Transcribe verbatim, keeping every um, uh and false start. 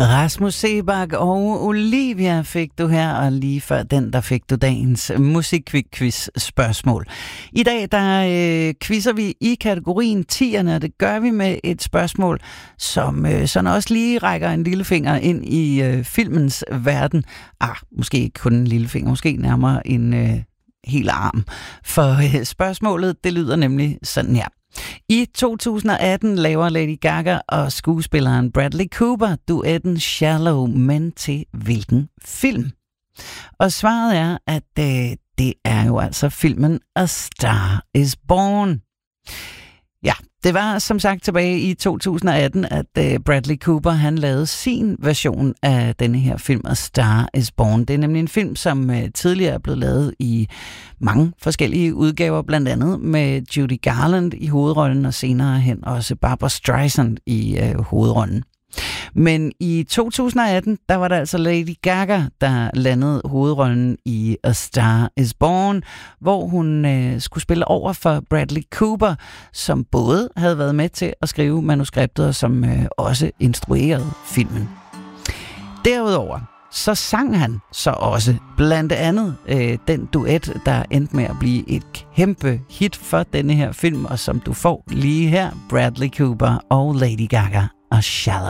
Rasmus Seebach og Olivia fik du her, og lige før den, der fik du dagens musikquiz-spørgsmål. I dag, der øh, quizzer vi i kategorien tierne, og det gør vi med et spørgsmål, som øh, sådan også lige rækker en lille finger ind i øh, filmens verden. Ah, måske ikke kun en lille finger, måske nærmere en øh, hel arm. For øh, spørgsmålet, det lyder nemlig sådan her. I to tusind og atten laver Lady Gaga og skuespilleren Bradley Cooper duetten Shallow, men til hvilken film? Og svaret er, at øh, det er jo altså filmen A Star is Born. Ja, det var som sagt tilbage i to tusind og atten, at øh, Bradley Cooper han lavede sin version af denne her film, A Star is Born. Det er nemlig en film, som øh, tidligere er blevet lavet i mange forskellige udgaver, blandt andet med Judy Garland i hovedrollen, og senere hen også Barbra Streisand i øh, hovedrollen. Men i to tusind og atten, der var der altså Lady Gaga, der landede hovedrollen i A Star is Born, hvor hun øh, skulle spille over for Bradley Cooper, som både havde været med til at skrive manuskriptet, og som øh, også instruerede filmen. Derudover, så sang han så også blandt andet øh, den duet, der endte med at blive et kæmpe hit for denne her film, og som du får lige her, Bradley Cooper og Lady Gaga og Shallow.